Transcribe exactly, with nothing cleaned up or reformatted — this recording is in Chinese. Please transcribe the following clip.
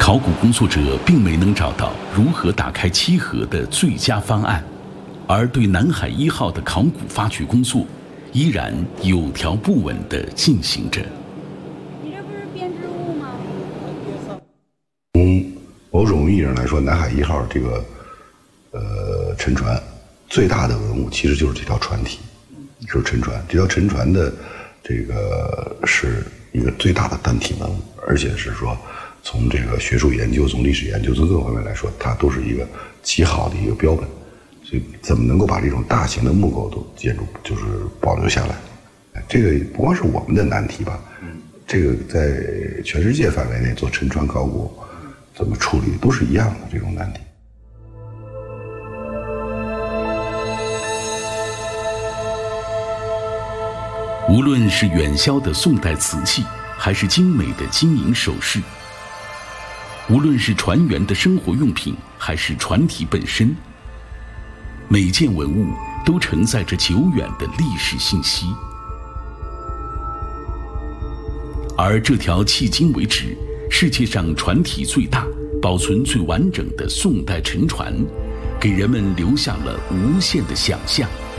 考古工作者并没能找到如何打开七河的最佳方案，而对南海一号的考古发掘工作依然有条不紊地进行着。 你这不是编织物吗？ 从某种意义上来说，南海一号这个呃沉船最大的文物其实就是这条船体，就是沉船。这条沉船的这个是一个最大的单体文物，而且是说从这个学术研究、从历史研究、从各个方面来说，它都是一个极好的一个标本。所以，怎么能够把这种大型的木构都建筑就是保留下来？这个不光是我们的难题吧，这个在全世界范围内做沉船考古怎么处理都是一样的这种难题。 无论是远销的宋代瓷器，还是精美的金银首饰，无论是船员的生活用品，还是船体本身，每件文物都承载着久远的历史信息。而这条迄今为止世界上船体最大、保存最完整的宋代沉船，给人们留下了无限的想象。